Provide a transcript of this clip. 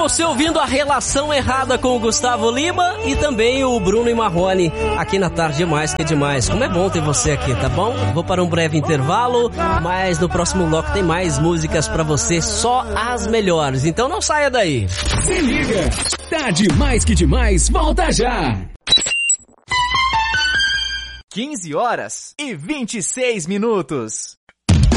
você ouvindo a Relação Errada com o Gustavo Lima e também o Bruno e Marrone aqui na Tarde Demais, que é demais. Como é bom ter você aqui, tá bom? Vou para um breve intervalo, mas no próximo bloco tem mais músicas pra você, só as melhores. Então não saia daí. Se liga, tá demais que demais, volta já. 15 horas e 26 minutos.